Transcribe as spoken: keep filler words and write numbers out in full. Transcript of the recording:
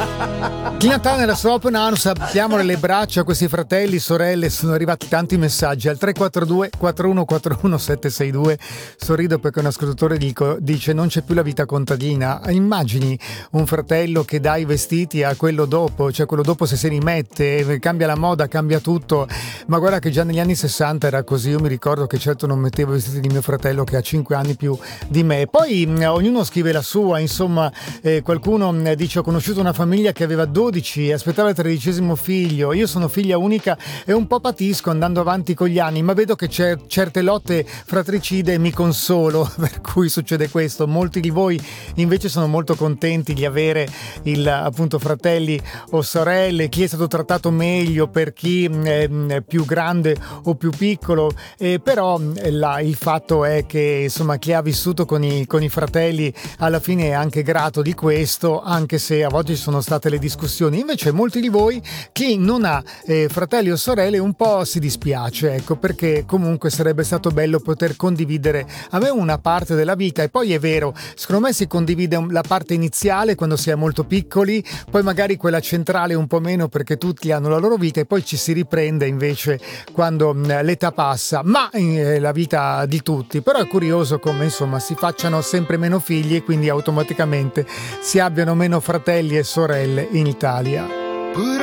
Tina Turner nella sua Open Arms, abbiamo nelle braccia questi fratelli, sorelle, sono arrivati tanti messaggi al tre quattro due quattro uno quattro uno sette sei due. Sorrido perché un ascoltatore dico, dice non c'è più la vita contadina. Immagini un fratello che dà i vestiti a quello dopo, cioè quello dopo se si rimette, cambia la moda, cambia tutto, ma guarda che già negli anni sessanta era così. Io mi ricordo che certo non mettevo i vestiti di mio fratello che ha cinque anni più di me. Poi mh, ognuno scrive la sua, insomma, eh, qualcuno mh, dice ho conosciuto una famiglia che aveva dodici e aspettava il tredicesimo figlio, io sono figlia unica e un po' patisco andando avanti con gli anni, ma vedo che c'è certe lotte fratricide e mi consolo per cui succede questo. Molti di voi invece sono molto contenti di avere il, appunto, fratelli o sorelle, chi è stato trattato meglio, per chi è più grande o più piccolo, eh, però la, il fatto è che insomma chi ha vissuto con i, con i fratelli alla fine è anche grato di questo, anche se a volte ci sono state le discussioni. Invece molti di voi, chi non ha eh, fratelli o sorelle, un po' si dispiace, ecco, perché comunque sarebbe stato bello poter condividere a me una parte della vita. E poi è vero, secondo me si condivide la parte iniziale quando si è molto piccoli, poi magari quella centrale un po' meno perché tutti hanno la loro vita, e poi ci si riprende invece quando mh, l'età passa, ma eh, la vita di tutti. Però è curioso come insomma si facciano sempre meno figli e quindi automaticamente si abbiano meno fratelli e sorelle in Italia.